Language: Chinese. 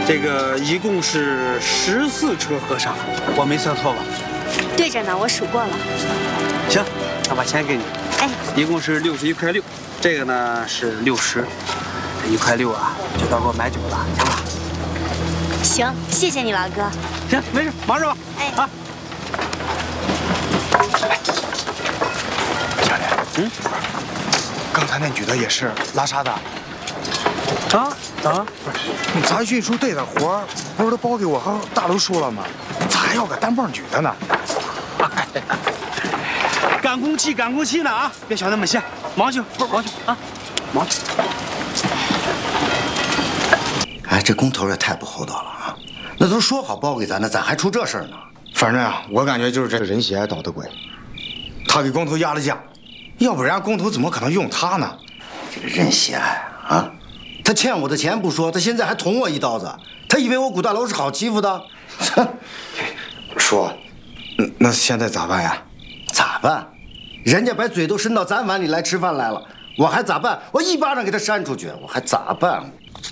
这个一共是14车和尚，我没算错吧？ 对着呢，我数过了。 行，那把钱给你。 哎， 一共是61块6，这个呢是60，这1块6啊，就当给我买酒了，行吧？ 行，谢谢你，老哥。 行，没事，忙着吧。 哎， 啊。 小莲，刚才那女的也是拉沙的。 啊？咋了？ 不是，咱运输队的活不是都包给我和大刘叔了吗？咋还要个单棒女的呢？ 赶工期，赶工期呢啊！别想那么闲，忙去，不是忙去啊，忙去。 哎，这工头也太不厚道了啊！那都说好包给咱的，咋还出这事儿呢？ 反正啊，我感觉就是这人血倒的鬼，他给工头压了价，要不然工头怎么可能用他呢？ 这个任喜爱啊，他欠我的钱不说，他现在还捅我一刀子，他以为我古大楼是好欺负的？ 叔，那现在咋办呀？ 咋办？人家把嘴都伸到咱碗里来吃饭来了，我还咋办？我一巴掌给他扇出去，我还咋办？